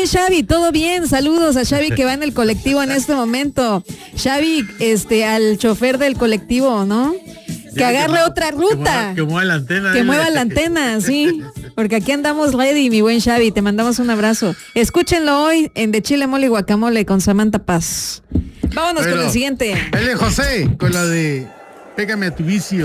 Xavi, todo bien. Saludos a Xavi que va en el colectivo en este momento. Xavi, al chofer del colectivo, ¿no? Que agarre otra ruta. Que mueva la antena. Que mueva la antena, sí. Porque aquí andamos ready, mi buen Xavi. Te mandamos un abrazo. Escúchenlo hoy en De Chile, Mole y Guacamole con Samantha Paz. Vámonos con el siguiente. Él es José, con la de Pégame a tu vicio.